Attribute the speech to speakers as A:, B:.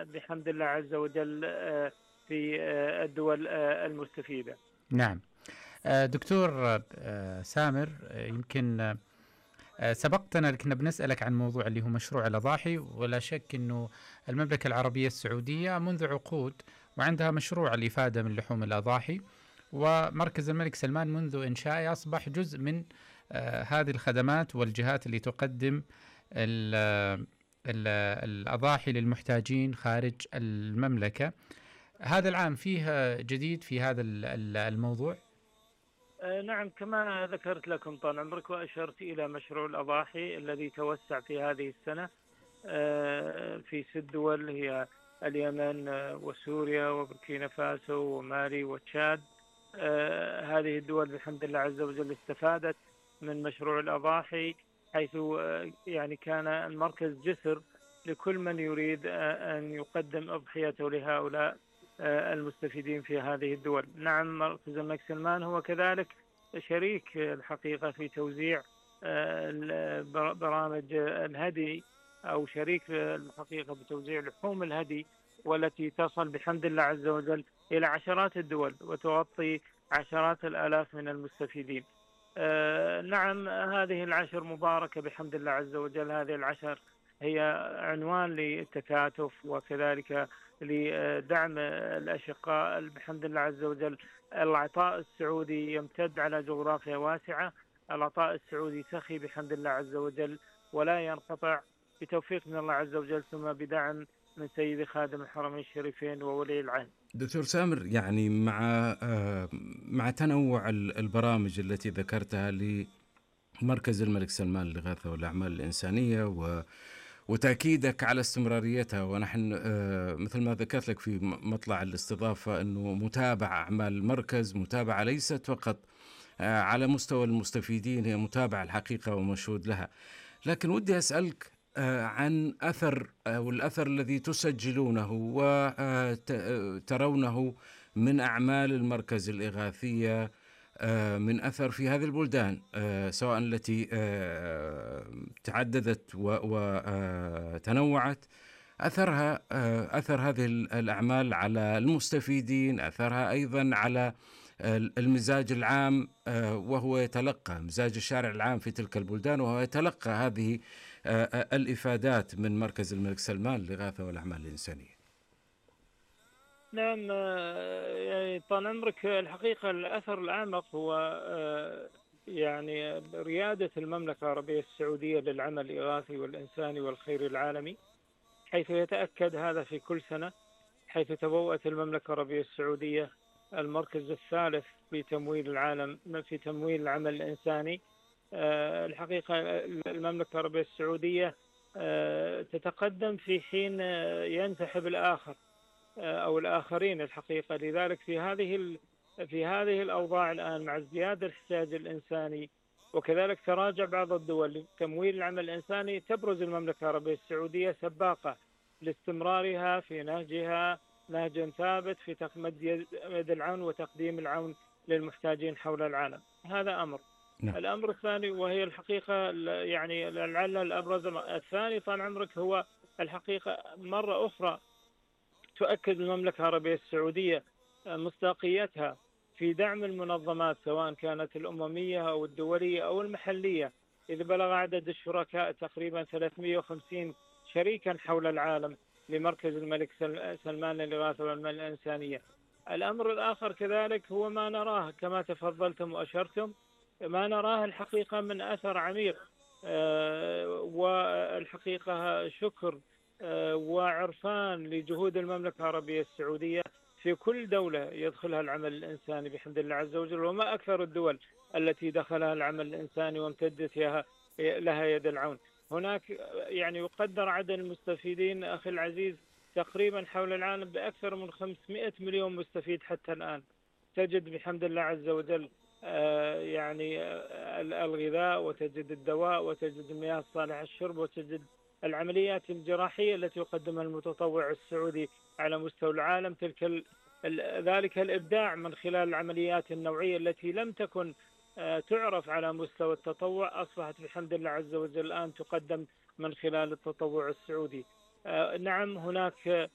A: بحمد الله عز وجل في الدول المستفيدة.
B: نعم. دكتور سامر، يمكن سبقتنا كنا بنسألك عن موضوع اللي هو مشروع الأضاحي، ولا شك أنه المملكة العربية السعودية منذ عقود وعندها مشروع الإفادة من لحوم الأضاحي، ومركز الملك سلمان منذ إنشائه أصبح جزء من هذه الخدمات والجهات اللي تقدم الأضاحي للمحتاجين خارج المملكة. هذا العام فيه جديد في هذا الموضوع؟
A: نعم، كما ذكرت لكم طال عمرك وأشرت إلى مشروع الأضاحي الذي توسع في هذه السنة في 6 دول، هي اليمن وسوريا وبوركينا فاسو ومالي وتشاد. هذه الدول بحمد الله عز وجل استفادت من مشروع الأضاحي، حيث يعني كان المركز جسر لكل من يريد أن يقدم أضحيته لهؤلاء المستفيدين في هذه الدول. نعم، مركز الملك سلمان هو كذلك شريك الحقيقة في توزيع برامج الهدي، أو شريك الحقيقة بتوزيع لحوم الهدي، والتي تصل بحمد الله عز وجل إلى عشرات الدول وتغطي عشرات الآلاف من المستفيدين. نعم، هذه العشر مباركة بحمد الله عز وجل. هذه العشر هي عنوان للتكاتف وكذلك لدعم الأشقاء بحمد الله عز وجل. العطاء السعودي يمتد على جغرافيا واسعة، العطاء السعودي سخي بحمد الله عز وجل ولا ينقطع، بتوفيق من الله عز وجل ثم بدعم من سيد خادم الحرمين الشريفين وولي العهد.
C: دكتور سامر، يعني مع تنوع البرامج التي ذكرتها لمركز الملك سلمان للإغاثة والأعمال الإنسانية وتأكيدك على استمراريتها، ونحن مثل ما ذكرت لك في مطلع الاستضافة أنه متابعة أعمال المركز متابعة ليست فقط على مستوى المستفيدين، هي متابعة الحقيقة ومشهود لها. لكن ودي أسألك عن والأثر الذي تسجلونه وترونه من أعمال المركز الإغاثية من أثر في هذه البلدان، سواء التي تعددت وتنوعت، أثر هذه الأعمال على المستفيدين، أثرها أيضا على المزاج العام، وهو يتلقى مزاج الشارع العام في تلك البلدان، وهو يتلقى هذه الإفادات من مركز الملك سلمان للإغاثة والأعمال الإنسانية.
A: نعم، يعني طال عمرك الحقيقة الأثر الأعمق هو يعني ريادة المملكة العربية السعودية للعمل الإغاثي والإنساني والخير العالمي، حيث يتأكد هذا في كل سنة، حيث تبوأت المملكة العربية السعودية المركز الثالث في تمويل العالم في تمويل العمل الإنساني. الحقيقة المملكة العربية السعودية تتقدم في حين ينسحب الآخر أو الآخرين الحقيقة. لذلك في هذه الأوضاع الآن مع ازدياد الاحتياج الإنساني وكذلك تراجع بعض الدول لتمويل العمل الإنساني، تبرز المملكة العربية السعودية سباقة لاستمرارها في نهجها نهج ثابت في مد يد العون وتقديم العون للمحتاجين حول العالم. هذا أمر. الأمر الثاني وهي الحقيقة يعني لعل الأبرز الثاني طال عمرك هو الحقيقة مرة أخرى تؤكد المملكة العربية السعودية مصداقيتها في دعم المنظمات سواء كانت الأممية أو الدولية أو المحلية، إذ بلغ عدد الشركاء تقريبا 350 شريكا حول العالم لمركز الملك سلمان للإغاثة والأعمال الإنسانية. الأمر الآخر كذلك هو ما نراه كما تفضلتم وأشرتم، ما نراه الحقيقة من أثر عميق، والحقيقة شكر وعرفان لجهود المملكة العربية السعودية في كل دولة يدخلها العمل الإنساني بحمد الله عز وجل. وما أكثر الدول التي دخلها العمل الإنساني وامتدت لها يد العون. هناك يعني يقدر عدد المستفيدين أخي العزيز تقريبا حول العالم بأكثر من 500 مليون مستفيد حتى الآن. تجد بحمد الله عز وجل يعني الغذاء، وتجد الدواء، وتجد المياه الصالحة للشرب، وتجد العمليات الجراحية التي يقدمها المتطوع السعودي على مستوى العالم. ذلك الإبداع من خلال العمليات النوعية التي لم تكن تعرف على مستوى التطوع، أصبحت بحمد الله عز وجل الآن تقدم من خلال التطوع السعودي. نعم، هناك